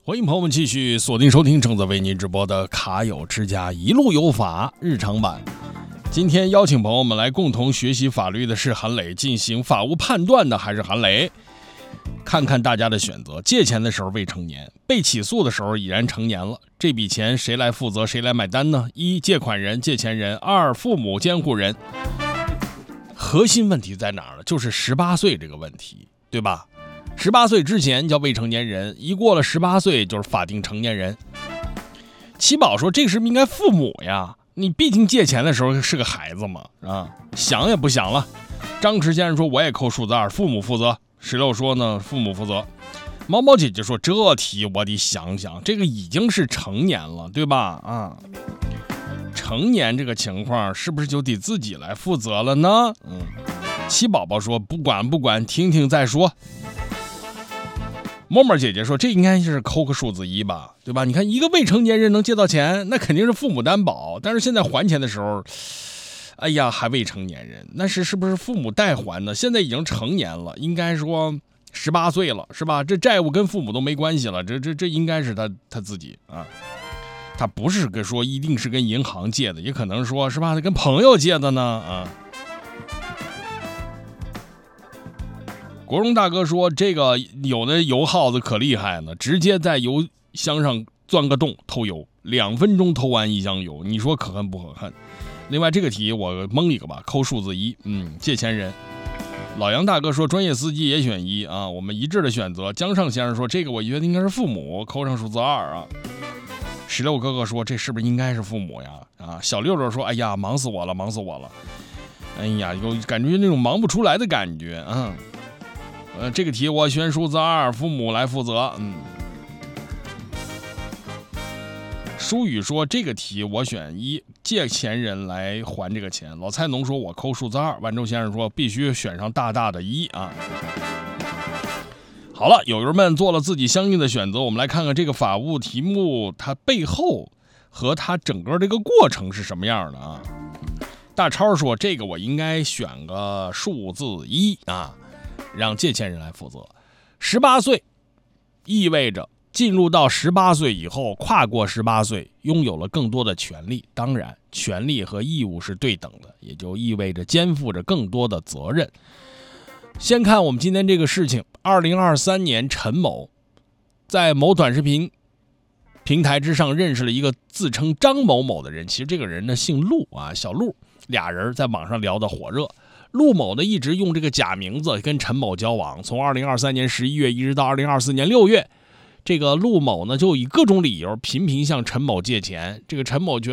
欢迎朋友们继续锁定收听正在为您直播的卡友之家一路有法日常版。今天邀请朋友们来共同学习法律的是韩磊，进行法务判断的还是韩磊。看看大家的选择，借钱的时候未成年，被起诉的时候已然成年了，这笔钱谁来负责，谁来买单呢？一、借款人、借钱人；二、父母监护人。核心问题在哪儿呢？就是18岁这个问题，对吧？18岁之前叫未成年人，一过了18岁就是法定成年人。七宝说这是不是应该父母呀？你毕竟借钱的时候是个孩子嘛，想也不想了。张弛先生说我也扣数字2，父母负责。石榴说呢，父母负责。毛毛姐姐说这题我得想想，这个已经是成年了，对吧？成年这个情况是不是就得自己来负责了呢？七宝宝说不管，听听再说。默默姐姐说这应该是扣个数字1吧，对吧？你看一个未成年人能借到钱，那肯定是父母担保，但是现在还钱的时候，哎呀还未成年人，那是不是父母代还呢？现在已经成年了，应该说18岁了，是吧？这债务跟父母都没关系了，这应该是他自己啊，他不是说一定是跟银行借的，也可能说是吧，他跟朋友借的呢国荣大哥说这个有的油耗子可厉害呢，直接在油箱上钻个洞偷油，2分钟偷完1箱油，你说可恨不可恨？另外这个题我蒙一个吧，扣数字1，借钱人。老杨大哥说专业司机也选1啊，我们一致的选择。江上先生说这个我觉得应该是父母，扣上数字2啊。石榴哥哥说这是不是应该是父母呀？小六六说哎呀忙死我了，哎呀有感觉那种忙不出来的感觉这个题我选数字2，父母来负责。舒宇说这个题我选1，借钱人来还这个钱。老菜农说我扣数字2，万周先生说必须选上大大的1啊。好了，友友们做了自己相应的选择，我们来看看这个法务题目它背后和它整个这个过程是什么样的啊。大超说这个我应该选个数字1啊，让借钱人来负责。18岁意味着进入到18岁以后，跨过18岁拥有了更多的权利，当然权利和义务是对等的，也就意味着肩负着更多的责任。先看我们今天这个事情，2023年陈某在某短视频平台之上认识了一个自称张某某的人，其实这个人呢姓陆啊，小陆，俩人在网上聊得火热。陆某呢一直用这个假名字跟陈某交往，从2023年11月一直到2024年6月，这个陆某呢就以各种理由频频向陈某借钱，这个陈某觉